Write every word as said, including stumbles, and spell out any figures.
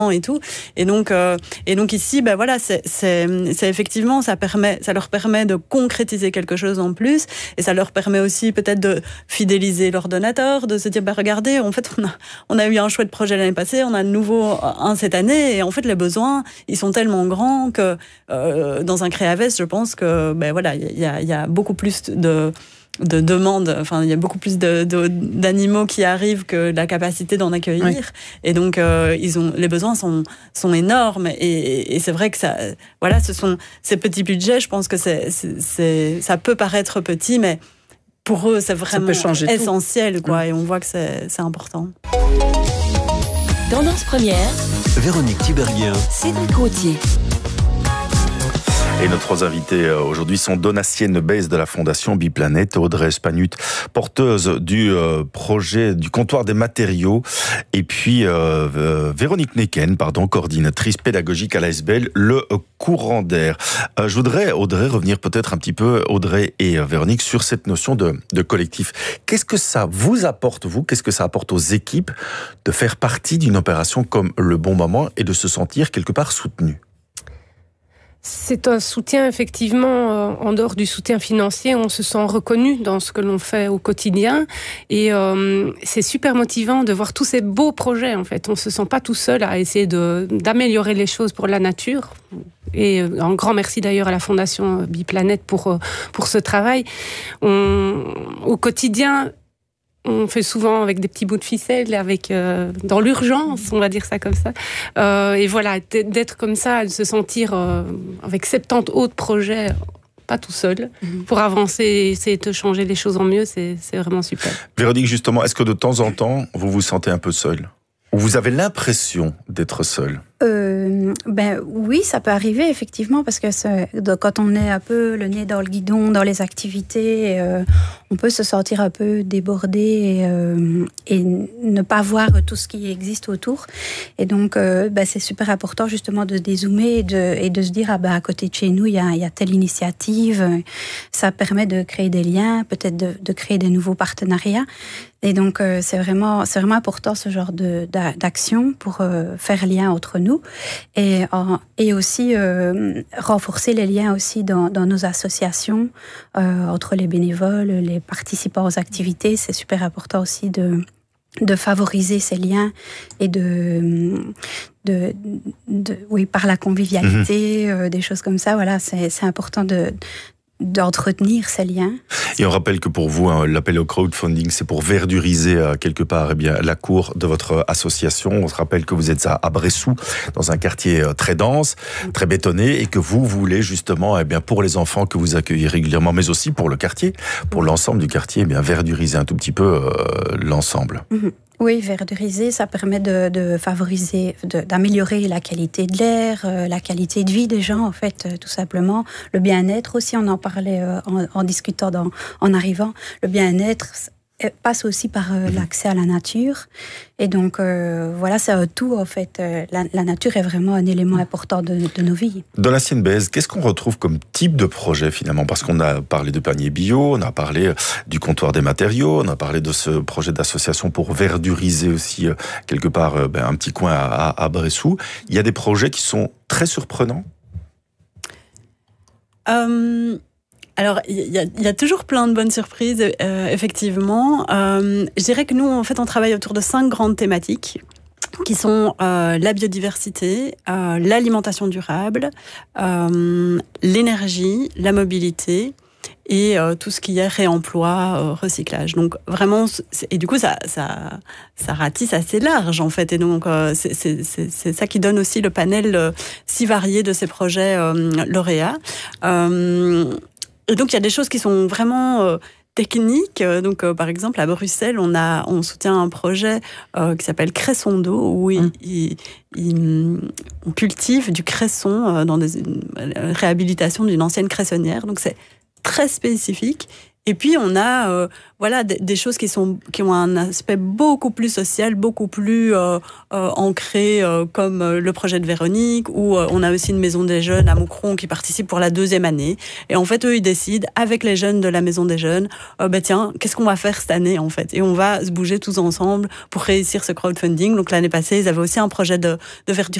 et tout. Et donc, euh, et donc ici, ben voilà, c'est, c'est, c'est effectivement, ça permet, ça leur permet de concrétiser quelque chose en plus, et ça leur permet aussi peut-être de fidéliser leurs donateurs, de se dire, ben regardez, en fait, on a, on a eu un chouette projet l'année passée, on a de nouveau un cette année, et en fait, les besoins, ils sont tellement grands que euh, dans un Créavest, je pense que, ben voilà, il y a, il y a beaucoup plus de de demandes, enfin il y a beaucoup plus de, de, d'animaux qui arrivent que la capacité d'en accueillir, oui. Et donc euh, ils ont, les besoins sont, sont énormes, et, et c'est vrai que ça, voilà, ce sont ces petits budgets, je pense que c'est, c'est, c'est, ça peut paraître petit, mais pour eux c'est vraiment essentiel, quoi, mmh. Et on voit que c'est, c'est important. Tendance première, Véronique Tiberghien, Cédric Gauthier. Et nos trois invités aujourd'hui sont Donatienne Bèze de la Fondation Biplanète, Audrey Spanut, porteuse du euh, projet du comptoir des matériaux, et puis euh, euh, Véronique Necken, pardon, coordinatrice pédagogique à l'A S B L, le courant d'air. Euh, je voudrais, Audrey, revenir peut-être un petit peu, Audrey et euh, Véronique, sur cette notion de, de collectif. Qu'est-ce que ça vous apporte, vous, qu'est-ce que ça apporte aux équipes de faire partie d'une opération comme le Bon Moment et de se sentir quelque part soutenu? C'est un soutien, effectivement, en dehors du soutien financier, on se sent reconnu dans ce que l'on fait au quotidien, et euh, c'est super motivant de voir tous ces beaux projets, en fait. On se sent pas tout seul à essayer de, d'améliorer les choses pour la nature, et un grand merci d'ailleurs à la Fondation Biplanète pour, pour ce travail. On, au quotidien, on fait souvent avec des petits bouts de ficelle, avec euh, dans l'urgence, on va dire ça comme ça. Euh, et voilà, d'être comme ça, de se sentir euh, avec soixante-dix autres projets, pas tout seul, mmh. pour avancer et essayer de changer les choses en mieux, c'est, c'est vraiment super. Véronique, justement, est-ce que de temps en temps, vous vous sentez un peu seule ? Ou vous avez l'impression d'être seule ? Euh, ben oui, ça peut arriver effectivement, parce que c'est, quand on est un peu le nez dans le guidon, dans les activités, euh, on peut se sentir un peu débordé et, euh, et ne pas voir tout ce qui existe autour. Et donc, euh, ben c'est super important justement de dézoomer et de, et de se dire, ah ben à côté de chez nous, il y a, il y a telle initiative. Ça permet de créer des liens, peut-être de, de créer des nouveaux partenariats. Et donc, euh, c'est vraiment, c'est vraiment important ce genre de, d'action pour euh, faire lien entre nous. Et, et aussi euh, renforcer les liens aussi dans, dans nos associations, euh, entre les bénévoles, les participants aux activités. C'est super important aussi de, de favoriser ces liens et de, de, de oui, par la convivialité, mmh. euh, des choses comme ça. Voilà, c'est, c'est important de d'entretenir ces liens. Et on rappelle que pour vous, hein, l'appel au crowdfunding, c'est pour verduriser euh, quelque part eh bien, la cour de votre association. On se rappelle que vous êtes à, à Bressou, dans un quartier euh, très dense, très bétonné, et que vous voulez justement, eh bien, pour les enfants que vous accueillez régulièrement, mais aussi pour le quartier, pour l'ensemble du quartier, eh bien, verduriser un tout petit peu euh, l'ensemble. Mmh. Oui, verduriser, ça permet de, de favoriser, de, d'améliorer la qualité de l'air, euh, la qualité de vie des gens, en fait, euh, tout simplement. Le bien-être aussi, on en parlait euh, en, en discutant dans, en arrivant. Le bien-être passe aussi par euh, l'accès à la nature. Et donc, euh, voilà, c'est un tout, en fait. Euh, la, la nature est vraiment un élément important de, de nos vies. Donatienne Bèze, qu'est-ce qu'on retrouve comme type de projet, finalement ? Parce qu'on a parlé de panier bio, on a parlé du comptoir des matériaux, on a parlé de ce projet d'association pour verduriser aussi, euh, quelque part, euh, ben, un petit coin à, à, à Bressou. Il y a des projets qui sont très surprenants ? euh... Alors, il y, y a toujours plein de bonnes surprises, euh, effectivement. Euh, je dirais que nous, en fait, on travaille autour de cinq grandes thématiques qui sont euh, la biodiversité, euh, l'alimentation durable, euh, l'énergie, la mobilité et euh, tout ce qui est réemploi, euh, recyclage. Donc vraiment, et du coup, ça, ça, ça ratisse assez large en fait. Et donc, euh, c'est, c'est, c'est, c'est ça qui donne aussi le panel euh, si varié de ces projets euh, lauréats. Euh, Et donc, il y a des choses qui sont vraiment euh, techniques. Donc, euh, par exemple, à Bruxelles, on, a, on soutient un projet euh, qui s'appelle Cresson d'eau, où mmh. il, il, il, on cultive du cresson euh, dans des, une réhabilitation d'une ancienne cressonnière. Donc, c'est très spécifique. Et puis on a euh, voilà des, des choses qui sont qui ont un aspect beaucoup plus social, beaucoup plus euh, euh, ancré, euh, comme euh, le projet de Véronique, où euh, on a aussi une maison des jeunes à Moucron qui participe pour la deuxième année. Et en fait, eux, ils décident avec les jeunes de la maison des jeunes, euh, ben tiens, qu'est-ce qu'on va faire cette année en fait ? Et on va se bouger tous ensemble pour réussir ce crowdfunding. Donc l'année passée, ils avaient aussi un projet de, de verdure